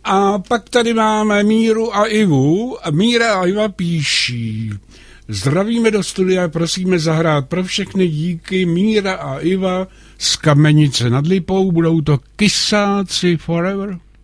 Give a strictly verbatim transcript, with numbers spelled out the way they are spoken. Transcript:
A pak tady máme Míru a Ivu. Míra a Iva píší: zdravíme do studia, prosíme zahrát pro všechny díky Míra a Iva z Kamenice nad Lipou. Budou to Kysáci forever.